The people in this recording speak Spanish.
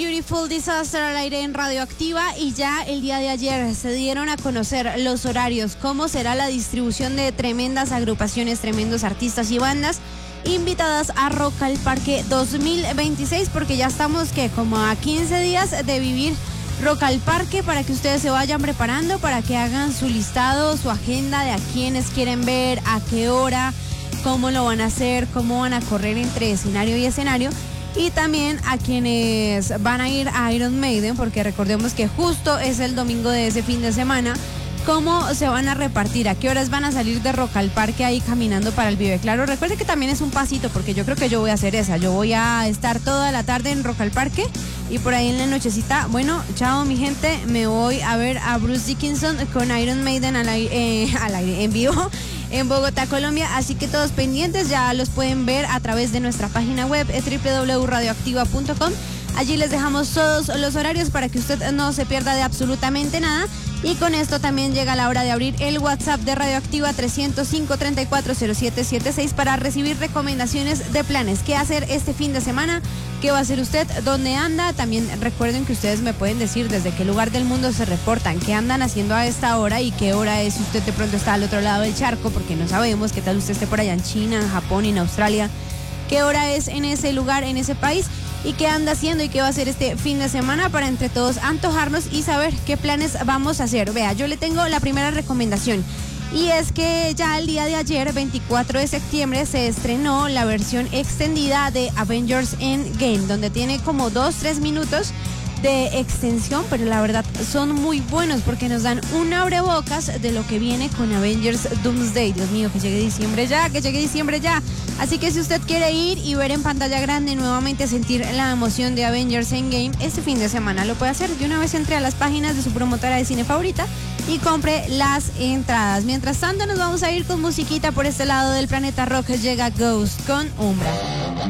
Beautiful Disaster al aire en Radioactiva, y ya el día de ayer se dieron a conocer los horarios, cómo será la distribución de tremendas agrupaciones, tremendos artistas y bandas invitadas a Rock al Parque 2026, porque ya estamos como a 15 días de vivir Rock al Parque, para que ustedes se vayan preparando, para que hagan su listado, su agenda de a quiénes quieren ver, a qué hora, cómo lo van a hacer, cómo van a correr entre escenario y escenario. Y también a quienes van a ir a Iron Maiden, porque recordemos que justo es el domingo de ese fin de semana, cómo se van a repartir, a qué horas van a salir de Rock al Parque ahí caminando para el Vive Claro. Recuerde que también es un pasito, porque yo creo que yo voy a hacer esa, yo voy a estar toda la tarde en Rock al Parque, y por ahí en la nochecita, bueno, chao mi gente, me voy a ver a Bruce Dickinson con Iron Maiden al aire, en vivo, en Bogotá, Colombia. Así que todos pendientes, ya los pueden ver a través de nuestra página web www.radioactiva.com. Allí les dejamos todos los horarios para que usted no se pierda de absolutamente nada. Y con esto también llega la hora de abrir el WhatsApp de Radioactiva 305-340776 para recibir recomendaciones de planes. ¿Qué hacer este fin de semana? ¿Qué va a hacer usted? ¿Dónde anda? También recuerden que ustedes me pueden decir desde qué lugar del mundo se reportan, qué andan haciendo a esta hora y qué hora es si usted de pronto está al otro lado del charco, porque no sabemos qué tal usted esté por allá en China, en Japón, en Australia. ¿Qué hora es en ese lugar, en ese país? ¿Y qué anda haciendo y qué va a hacer este fin de semana para entre todos antojarnos y saber qué planes vamos a hacer? Vea, yo le tengo la primera recomendación, y es que ya el día de ayer, 24 de septiembre, se estrenó la versión extendida de Avengers Endgame, donde tiene como 2-3 minutos de extensión, pero la verdad son muy buenos porque nos dan un abrebocas de lo que viene con Avengers Doomsday. Dios mío, que llegue diciembre ya, que llegue diciembre ya. Así que si usted quiere ir y ver en pantalla grande, nuevamente sentir la emoción de Avengers Endgame, este fin de semana lo puede hacer. De una vez entre a las páginas de su promotora de cine favorita y compre las entradas. Mientras tanto, nos vamos a ir con musiquita por este lado del planeta rock. Llega Ghost con Umbra.